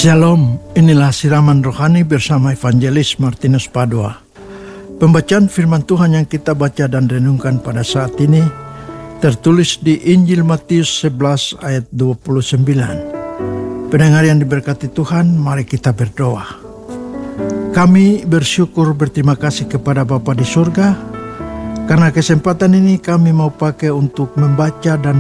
Shalom, inilah siraman rohani bersama Evangelis Martinus Padua. Pembacaan firman Tuhan yang kita baca dan renungkan pada saat ini tertulis di Injil Matius 11 ayat 29. Pendengar yang diberkati Tuhan, mari kita berdoa. Kami bersyukur berterima kasih kepada Bapa di surga, karena kesempatan ini kami mau pakai untuk membaca dan